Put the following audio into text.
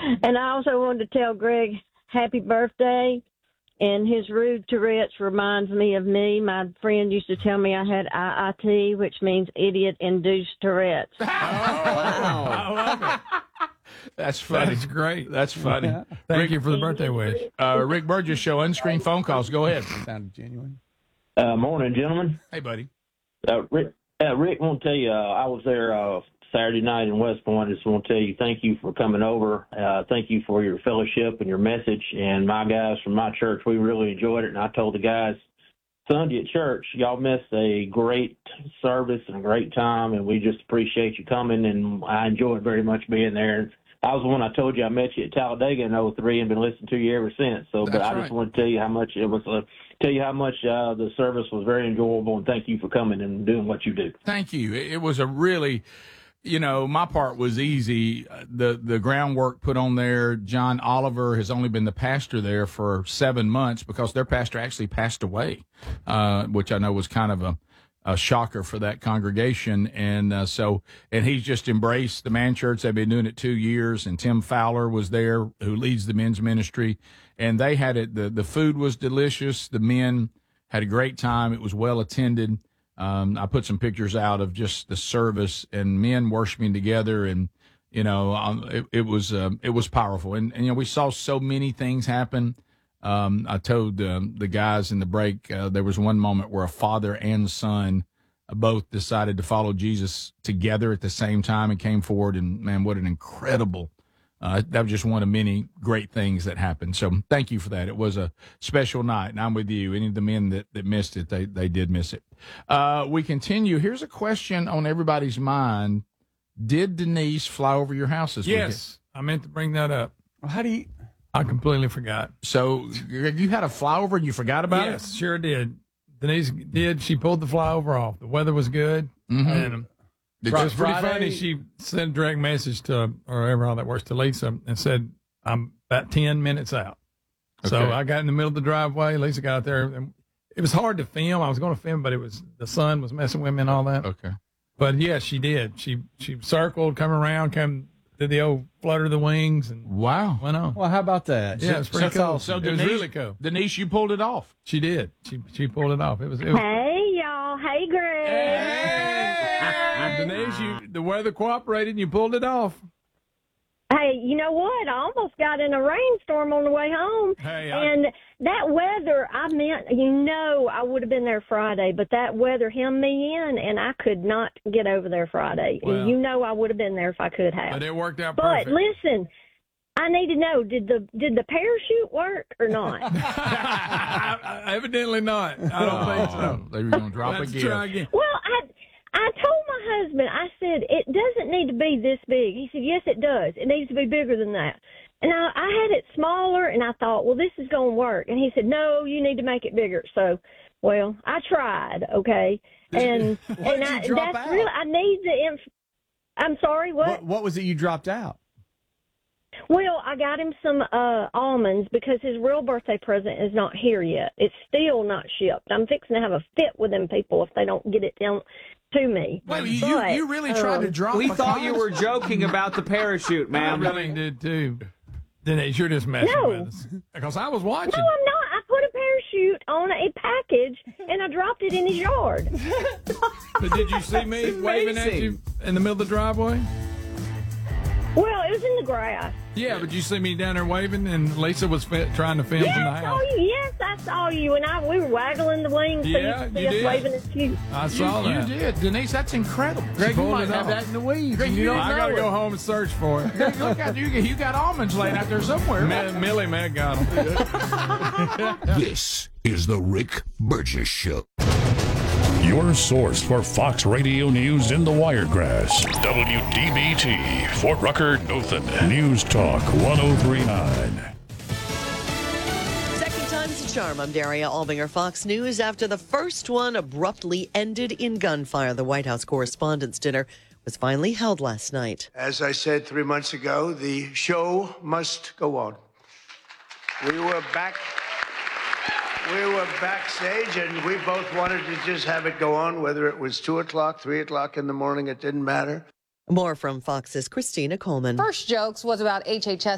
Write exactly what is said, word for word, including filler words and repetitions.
And I also wanted to tell Greg happy birthday. And his rude Tourette's reminds me of me. My friend used to tell me I had I I T, which means idiot-induced Tourette's. Oh, wow. I love it. That's funny. That's great. That's funny. Yeah. Thank Rick, you for the birthday wish. Uh, Rick Burgess Show, unscreened phone calls. Go ahead. Sounded genuine. Uh, morning, gentlemen. Hey, buddy. Uh, Rick, uh, Rick, I want to tell you, uh, I was there uh, Saturday night in West Point. I just want to tell you thank you for coming over. Uh, thank you for your fellowship and your message. And my guys from my church, we really enjoyed it. And I told the guys Sunday at church, y'all missed a great service and a great time, and we just appreciate you coming. And I enjoyed very much being there. And I was the one I told you I met you at Talladega in oh three and been listening to you ever since. So, That's but I right. just want to tell you how much it was. Uh, tell you how much uh, the service was very enjoyable, and thank you for coming and doing what you do. Thank you. It was a really, you know, my part was easy. The the groundwork put on there. John Oliver has only been the pastor there for seven months because their pastor actually passed away, uh, which I know was kind of a, a shocker for that congregation. And uh, so, and he's just embraced the Man Church. They've been doing it two years. And Tim Fowler was there, who leads the men's ministry. And they had it. The, the food was delicious. The men had a great time. It was well attended. Um, I put some pictures out of just the service and men worshiping together, and you know, um, it, it was um, it was powerful. And, and you know, we saw so many things happen. Um, I told um, the guys in the break uh, there was one moment where a father and son uh, both decided to follow Jesus together at the same time and came forward. And man, what an incredible! Uh, that was just one of many great things that happened. So thank you for that. It was a special night, and I'm with you. Any of the men that, that missed it, they, they did miss it. Uh, we continue. Here's a question on everybody's mind. Did Denise fly over your house this weekend? Yes. I meant to bring that up. Well, how do you? I completely forgot. So you had a flyover and you forgot about yes, it? Yes, sure did. Denise did. She pulled the flyover off. The weather was good. Mm-hmm. And um, Did it you- was pretty Friday- funny. She sent a direct message to, or whoever all that works, to Lisa, and said, I'm about ten minutes out. So Okay. I got in the middle of the driveway. Lisa got out there. And it was hard to film. I was going to film, but it was the sun was messing with me and all that. Okay. But yes, she did. She she circled, come around, come did the old flutter of the wings, and Wow. went on. Well, how about that? Yeah, it's pretty That's cool. awesome. So It was Denise, really cool. Denise, you pulled it off. She did. She she pulled it off. It was. It was Hey, y'all. Hey, Greg. Denise, you, the weather cooperated, and you pulled it off. Hey, you know what? I almost got in a rainstorm on the way home. Hey, I- and that weather, I meant, you know, I would have been there Friday, but that weather hemmed me in, and I could not get over there Friday. Well- and you know I would have been there if I could have. But it worked out But perfect. listen, I need to know, did the did the parachute work or not? Evidently not. I don't think so. Oh, they were going to drop Let's a gift. try again. Well, I I told my husband, I said, it doesn't need to be this big. He said, yes, it does. It needs to be bigger than that. And I, I had it smaller, and I thought, well, this is going to work. And he said, no, you need to make it bigger. So, well, I tried, okay? And What and did I, you drop that's out? really, I need the inf- I'm sorry, what? What, what was it you dropped out? Well, I got him some uh, almonds because his real birthday present is not here yet. It's still not shipped. I'm fixing to have a fit with them people if they don't get it down to me. Wait, you, But, you really tried to um, drop We a thought you contest? were joking about the parachute, I ma'am. really did too. Denise, you're just messing No. with us. Because I was watching. No, I'm not. I put a parachute on a package and I dropped it in his yard. But did you see me waving at amazing. you in the middle of the driveway? Well, it was in the grass. Yeah, but you see me down there waving, and Lisa was fi- trying to film Yes, from the I saw house. you. Yes, I saw you. And I we were waggling the wings. so Yeah, you could see you us did. waving at you. I You, saw you that. did. Denise, that's incredible. Greg, you pulled might it have off. that in the weeds. Greg, and you you don't I know got to it. go home and search for it. Greg, look out, you, you got almonds laying out there somewhere. Mi- Millie Meg got them. This is the Rick Burgess Show. Your source for Fox Radio News in the Wiregrass. W D B T, Fort Rucker, Dothan. News Talk one oh three point nine. Second time's a charm. I'm Daria Albinger, Fox News. After the first one abruptly ended in gunfire, the White House Correspondents' Dinner was finally held last night. As I said three months ago, the show must go on. We were back. We were backstage, and we both wanted to just have it go on, whether it was two o'clock, three o'clock in the morning, it didn't matter. More from Fox's Christina Coleman. First jokes was about H H S